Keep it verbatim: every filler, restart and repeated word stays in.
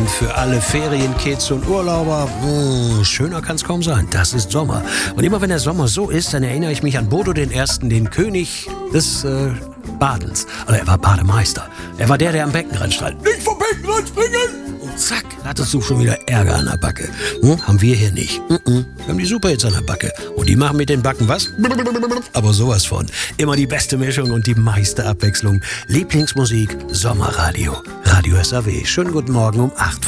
Und für alle Ferienkids und Urlauber, mh, schöner kann's kaum sein. Das ist Sommer. Und immer wenn der Sommer so ist, dann erinnere ich mich an Bodo den Ersten, den König des äh, Badens. Oder er war Bademeister. Er war der, der am Beckenrand stand. Nicht vom Beckenrand springen! Und zack, hattest du schon wieder Ärger an der Backe. Hm? Haben wir hier nicht. Mm-mm. Wir haben die Superhits an der Backe. Und die machen mit den Backen was? Aber sowas von. Immer die beste Mischung und die meiste Abwechslung. Lieblingsmusik, Sommerradio. Radio S A W. Schönen guten Morgen um acht.